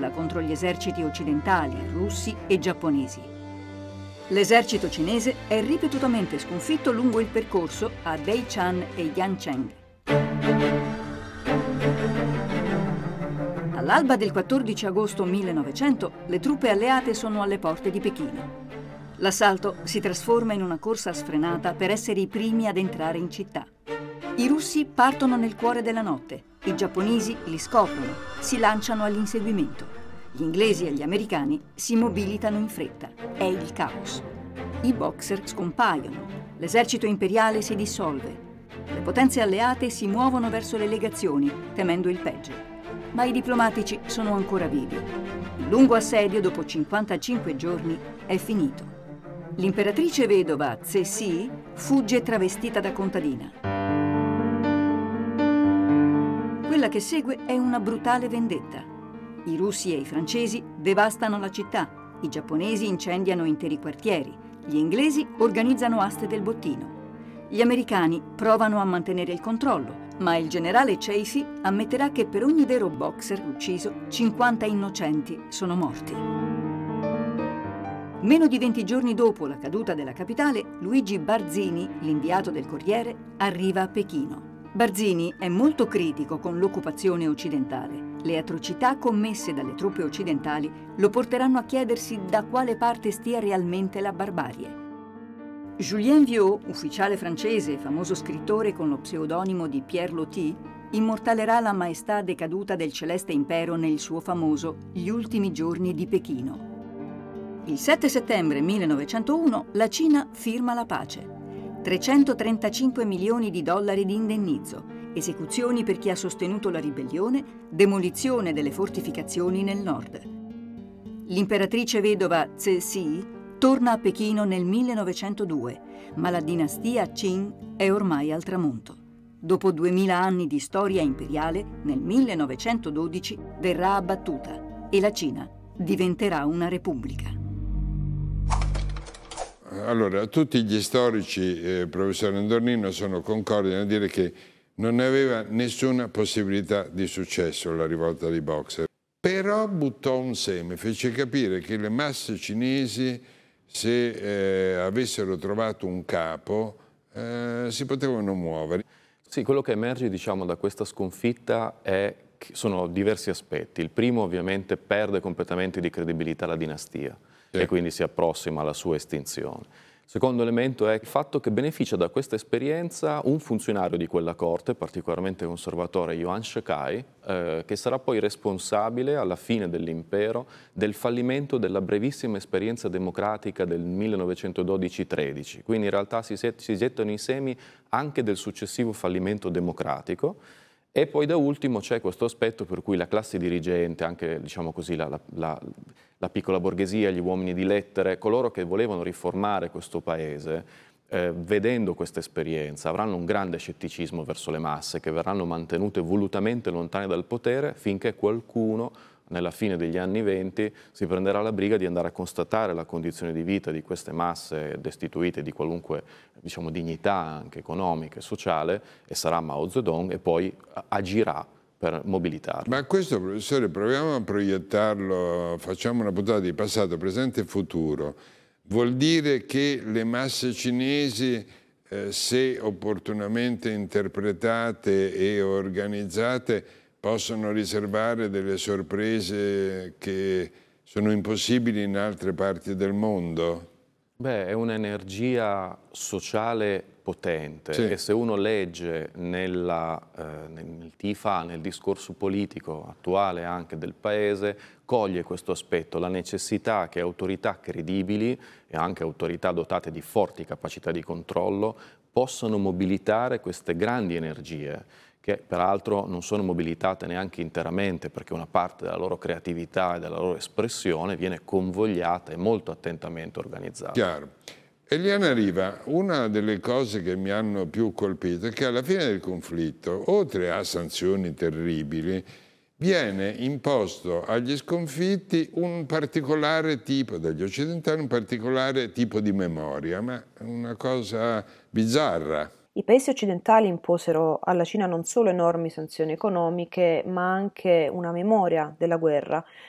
lotta contro gli eserciti occidentali, russi e giapponesi. L'esercito cinese è ripetutamente sconfitto lungo il percorso a Deichan e Yancheng. All'alba del 14 agosto 1900, le truppe alleate sono alle porte di Pechino. L'assalto si trasforma in una corsa sfrenata per essere i primi ad entrare in città. I russi partono nel cuore della notte, i giapponesi li scoprono, si lanciano all'inseguimento. Gli inglesi e gli americani si mobilitano in fretta. È il caos. I Boxer scompaiono, l'esercito imperiale si dissolve. Le potenze alleate si muovono verso le legazioni, temendo il peggio. Ma i diplomatici sono ancora vivi. Il lungo assedio, dopo 55 giorni, è finito. L'imperatrice vedova Cixi fugge travestita da contadina. Quella che segue è una brutale vendetta. I russi e i francesi devastano la città, i giapponesi incendiano interi quartieri, gli inglesi organizzano aste del bottino. Gli americani provano a mantenere il controllo, ma il generale Chaffee ammetterà che per ogni vero Boxer ucciso, 50 innocenti sono morti. Meno di 20 giorni dopo la caduta della capitale, Luigi Barzini, l'inviato del Corriere, arriva a Pechino. Barzini è molto critico con l'occupazione occidentale. Le atrocità commesse dalle truppe occidentali lo porteranno a chiedersi da quale parte stia realmente la barbarie. Julien Viau, ufficiale francese e famoso scrittore con lo pseudonimo di Pierre Loti, immortalerà la maestà decaduta del Celeste Impero nel suo famoso Gli ultimi giorni di Pechino. Il 7 settembre 1901 la Cina firma la pace. 335 milioni di dollari di indennizzo, esecuzioni per chi ha sostenuto la ribellione, demolizione delle fortificazioni nel nord. L'imperatrice vedova Cixi torna a Pechino nel 1902, ma la dinastia Qing è ormai al tramonto. Dopo 2000 anni di storia imperiale, nel 1912 verrà abbattuta e la Cina diventerà una repubblica. Allora, tutti gli storici, professore Andornino, sono concordi nel dire che non ne aveva nessuna possibilità di successo la rivolta di Boxer. Però buttò un seme, fece capire che le masse cinesi, se avessero trovato un capo, si potevano muovere. Sì, quello che emerge, diciamo, da questa sconfitta sono diversi aspetti. Il primo, ovviamente, perde completamente di credibilità la dinastia. Sì. E quindi si approssima alla sua estinzione. Il secondo elemento è il fatto che beneficia da questa esperienza un funzionario di quella corte, particolarmente conservatore, Yuan Shikai, che sarà poi responsabile alla fine dell'impero del fallimento della brevissima esperienza democratica del 1912-13. Quindi in realtà si gettano i semi anche del successivo fallimento democratico. E poi da ultimo c'è questo aspetto per cui la classe dirigente, anche diciamo così, la piccola borghesia, gli uomini di lettere, coloro che volevano riformare questo paese, vedendo questa esperienza, avranno un grande scetticismo verso le masse che verranno mantenute volutamente lontane dal potere finché qualcuno, nella fine degli anni '20, si prenderà la briga di andare a constatare la condizione di vita di queste masse destituite di qualunque, diciamo, dignità anche economica e sociale, e sarà Mao Zedong, e poi agirà per mobilitarlo. Ma questo, professore, proviamo a proiettarlo, facciamo una puntata di passato, presente e futuro. Vuol dire che le masse cinesi, se opportunamente interpretate e organizzate, possono riservare delle sorprese che sono impossibili in altre parti del mondo? Beh, è un'energia sociale potente, sì. E se uno legge nel TIFA, nel discorso politico attuale anche del Paese, coglie questo aspetto, la necessità che autorità credibili e anche autorità dotate di forti capacità di controllo possano mobilitare queste grandi energie, che peraltro non sono mobilitate neanche interamente, perché una parte della loro creatività e della loro espressione viene convogliata e molto attentamente organizzata. Chiaro. Eliana Riva, una delle cose che mi hanno più colpito è che alla fine del conflitto, oltre a sanzioni terribili, viene imposto agli sconfitti un particolare tipo, dagli occidentali, un particolare tipo di memoria, ma è una cosa bizzarra. I paesi occidentali imposero alla Cina non solo enormi sanzioni economiche, ma anche una memoria della guerra